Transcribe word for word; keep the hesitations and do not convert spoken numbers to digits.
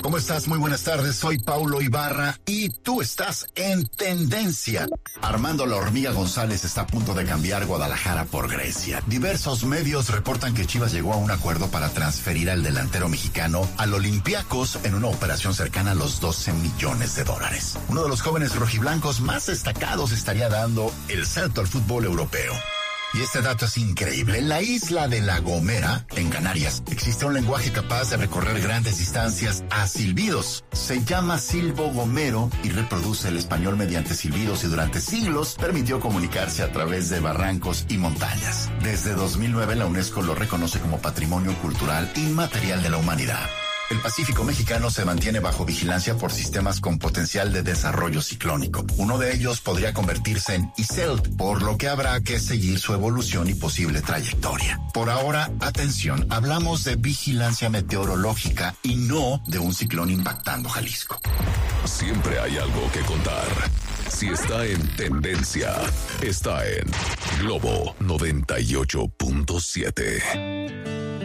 ¿Cómo estás? Muy buenas tardes, soy Paulo Ibarra y tú estás en Tendencia. Armando La Hormiga González está a punto de cambiar Guadalajara por Grecia. Diversos medios reportan que Chivas llegó a un acuerdo para transferir al delantero mexicano al Olympiacos en una operación cercana a los doce millones de dólares. Uno de los jóvenes rojiblancos más destacados estaría dando el salto al fútbol europeo. Y este dato es increíble. En la isla de La Gomera, en Canarias, existe un lenguaje capaz de recorrer grandes distancias a silbidos. Se llama silbo gomero y reproduce el español mediante silbidos y durante siglos permitió comunicarse a través de barrancos y montañas. Desde dos mil nueve la UNESCO lo reconoce como Patrimonio Cultural Inmaterial de la Humanidad. El Pacífico mexicano se mantiene bajo vigilancia por sistemas con potencial de desarrollo ciclónico. Uno de ellos podría convertirse en I C E L T, por lo que habrá que seguir su evolución y posible trayectoria. Por ahora, atención, hablamos de vigilancia meteorológica y no de un ciclón impactando Jalisco. Siempre hay algo que contar. Si está en Tendencia, está en Globo noventa y ocho punto siete.